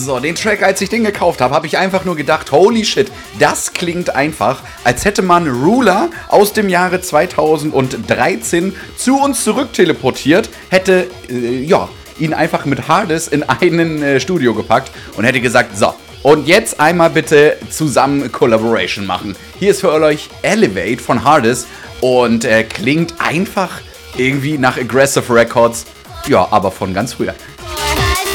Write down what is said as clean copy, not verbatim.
So, den Track, als ich den gekauft habe, habe ich einfach nur gedacht, holy shit, das klingt einfach, als hätte man Ruler aus dem Jahre 2013 zu uns zurück teleportiert, hätte, ihn einfach mit Hardest in einen Studio gepackt und hätte gesagt, so, und jetzt einmal bitte zusammen Collaboration machen. Hier ist für euch Elevate von Hardest und klingt einfach irgendwie nach Aggressive Records, ja, aber von ganz früher.